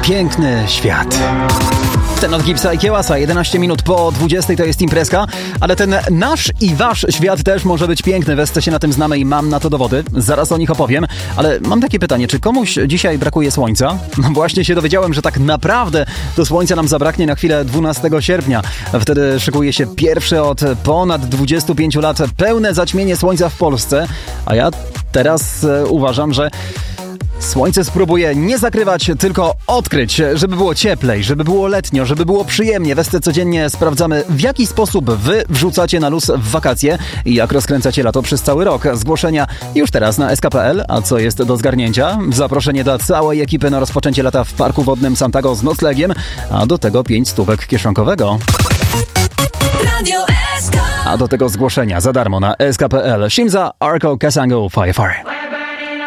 piękny świat. Ten od Gipsa i Kiełasa, 11 minut po 20 to jest imprezka, ale ten nasz i wasz świat też może być piękny. Wesce się na tym znamy i mam na to dowody. Zaraz o nich opowiem, ale mam takie pytanie, czy komuś dzisiaj brakuje słońca? No właśnie się dowiedziałem, że tak naprawdę to słońca nam zabraknie na chwilę 12 sierpnia. Wtedy szykuje się pierwsze od ponad 25 lat pełne zaćmienie słońca w Polsce, a ja teraz uważam, że słońce spróbuję nie zakrywać, tylko odkryć, żeby było cieplej, żeby było letnio, żeby było przyjemnie. Westy codziennie sprawdzamy, w jaki sposób wy wrzucacie na luz w wakacje i jak rozkręcacie lato przez cały rok. Zgłoszenia już teraz na sk.pl, a co jest do zgarnięcia? Zaproszenie dla całej ekipy na rozpoczęcie lata w Parku Wodnym Santago z noclegiem, a do tego 5 stówek kieszonkowego. A do tego zgłoszenia za darmo na sk.pl. Shimza, Arco, Kasango, Firefire.